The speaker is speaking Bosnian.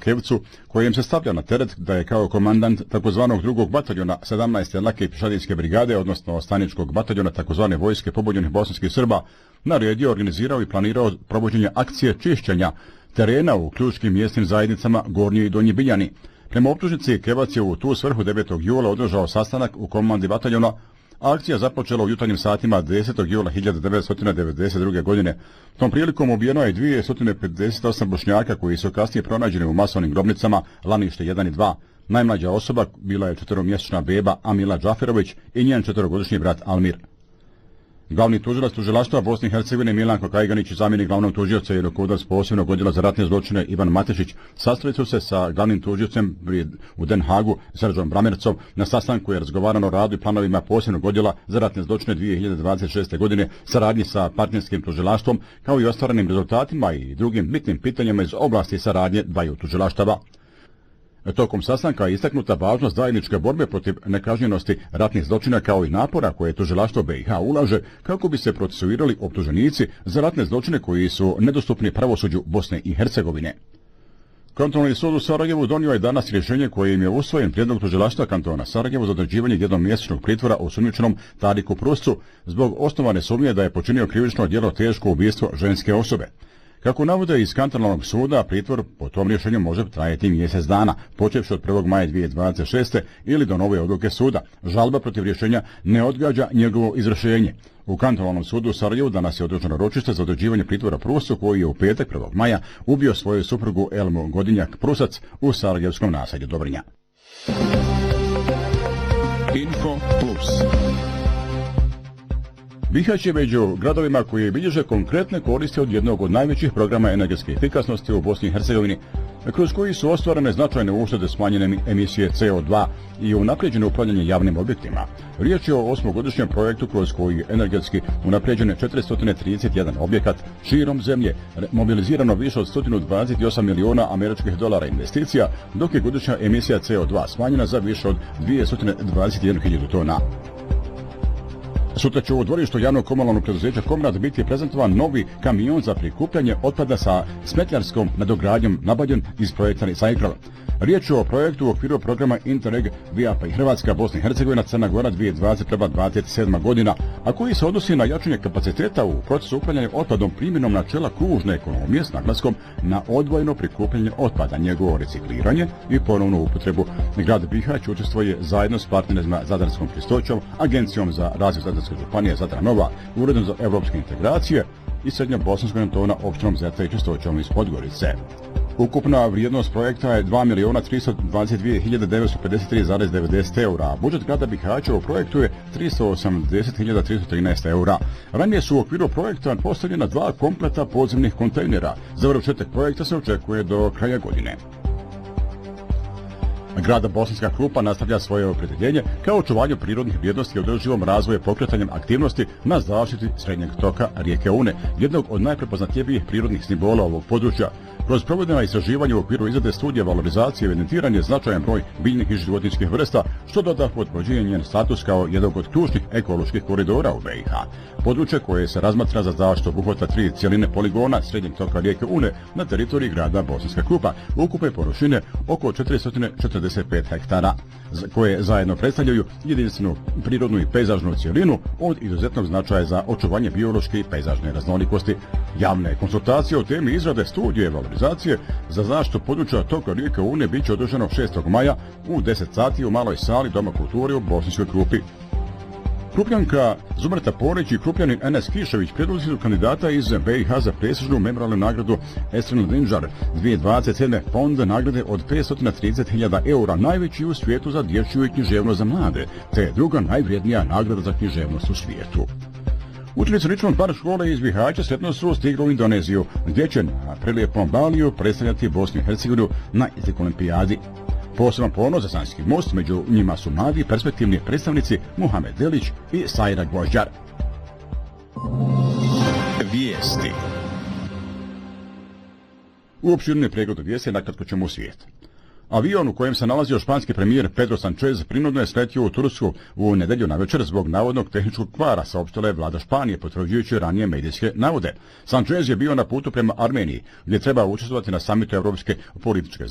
Kevcu, kojem se stavlja na teret da je kao komandant tzv. Drugog bataljona 17. lake pješadijske brigade, odnosno staničkog bataljona tzv. Vojske pobunjenih bosanskih Srba, naredio, organizirao i planirao provođenje akcije čišćenja terena u ključkim mjesnim zajednicama Gornji i Donji Biljani. Prema optužnici, Kevac je u tu svrhu 9. jula održao sastanak u komandi bataljona. Akcija započela u jutarnjim satima 10. jula 1992. godine. Tom prilikom ubijeno je 258 Bošnjaka koji su kasnije pronađeni u masovnim grobnicama Lanište 1 i 2. Najmlađa osoba bila je 4-mjesečna beba Amila Džaferović i njen 4-godišnji brat Almir. Glavni tužilac tužilaštva Bosne i Hercegovine Milanko Kajganić i zamjenik glavnog tužioca i rukovodilac posebnog odjela za ratne zločine Ivan Matešić sastali su se sa glavnim tužiocem u Den Hagu Srdžom Bramercom. Na sastanku je razgovarano o radu i planovima posebnog odjela za ratne zločine 2026. godine, saradnji sa partnerskim tužilaštvom, kao i ostvarenim rezultatima i drugim bitnim pitanjima iz oblasti saradnje dvaju tužilaštava. Tokom sastanka je istaknuta važnost zajedničke borbe protiv nekažnjenosti ratnih zločina kao i napora koje tužilaštvo BiH ulaže kako bi se procesuirali optuženici za ratne zločine koji su nedostupni pravosuđu Bosne i Hercegovine. Kontrolni sud u Sarajevu donio je danas rješenje kojim je usvojen prijedlog tužilaštva kantona Sarajevo za određivanje jednomjesečnog pritvora osumnjičenom Tariku Pruscu zbog osnovane sumnje da je počinio krivično djelo teško ubistvo ženske osobe. Kako navode iz kantonalnog suda, pritvor po tom rješenju može trajati mjesec dana, počevši od 1. maja 2026. ili do nove odluke suda. Žalba protiv rješenja ne odgađa njegovo izvršenje. U kantonalnom sudu u Sarajevu danas je održano ročište za određivanje pritvora Pruscu koji je u petak 1. maja ubio svoju suprugu Elmu Godinjak Prusac u sarajevskom naselju Dobrinja. Info Plus. Bihać je među gradovima koji bilježe konkretne koristi od jednog od najvećih programa energetske efikasnosti u Bosni i Hercegovini, kroz koji su ostvarene značajne uštede smanjene emisije CO2 i unaprijeđeno upravljanje javnim objektima. Riječ je o 8-godišnjem projektu kroz koji je energetski unaprijeđene 431 objekat širom zemlje, mobilizirano više od 128 miliona američkih dolara investicija, dok je godišnja emisija CO2 smanjena za više od 221.000 tona. Sutra će u dvorištu javnog komunalnog preduzeća Komrad biti prezentovan novi kamion za prikupljanje otpada sa smetljarskom nadogradnjom nabavljen iz projekta Recycle. Riječ je o projektu u okviru programa Interreg VIAP i Hrvatska, Bosna i Hercegovina, Crna Gora 2020-2027 godina, a koji se odnosi na jačanje kapaciteta u procesu upravljanja otpadom primjenom načela kružne ekonomije s naglaskom na odvojeno prikupljanje otpada, njegovo recikliranje i ponovnu upotrebu. Grad Bihać učestvuje zajedno s partnerima Zadarskom Čistoćom, Agencijom za razvoj Zadarske županije Zadra Nova, Uredom za evropske integracije i Srednjobosanskog kantona općinom Zeta i Čistoćom iz Podgorice. Ukupna vrijednost projekta je 2.322.953,90 eura, a budžet grada Bihaća u projektu je 380.313 eura. Ranije su u okviru projekta postavljena 2 kompleta podzemnih kontejnera. Završetak projekta se očekuje do kraja godine. Grada Bosanska Krupa nastavlja svoje opredjeljenje kao očuvanju prirodnih vrijednosti i održivom razvoju pokretanjem aktivnosti na zaštiti srednjeg toka rijeke Une, jednog od najprepoznatljivijih prirodnih simbola ovog područja. Kroz provedena istraživanja u okviru izrade studije valorizacije evidentiran je značajan broj biljnih i životinjskih vrsta, što dodatno potvrđuje njen status kao jednog od ključnih ekoloških koridora u BiH. Područje koje se razmatra za zaštitu obuhvata 3 cjeline poligona srednjeg toka rijeke Une na teritoriji grada Bosanska Krupa, ukupne površine oko 445 hektara, koje zajedno predstavljaju jedinstvenu prirodnu i pejzažnu cjelinu od izuzetnog značaja za očuvanje biološke i pejzažne raznolikosti. Javne konsultacije o temi izrade studije valorizacije za zaštitu područja toka rijeke Une bit će održano 6. maja u 10 sati u maloj sali Doma kulture u Bosanskoj Krupi. Krupljanka Zumreta Porić i Krupljanin Enes Kišević predložili su kandidata iz BiH za prestižnu memorialnu nagradu Estrin Lindžar 2027. fond nagrade od 530.000 eura, najveći u svijetu za dječju i književnost za mlade, te druga najvrijednija nagrada za književnost u svijetu. Učenici Richmond Park škole iz Bihaća sretno su stigli u Indoneziju, gdje će na prelijepom Baliju predstavljati Bosnu i Hercegovinu na jezik olimpijadi. Poseban ponos za Sanjski most, među njima su mladi perspektivni predstavnici Muhamed Delić i Sajra Gvožđar. Vijesti. U opširni pregled vijesti nakratko ćemo u svijet. Avion u kojem se nalazio španski premijer Pedro Sanchez prinudno je sletio u Tursku u nedjelju navečer zbog navodnog tehničkog kvara, saopštila je vlada Španije, potvrđujući ranije medijske navode. Sanchez je bio na putu prema Armeniji, gdje treba učestvovati na samitu Europske političke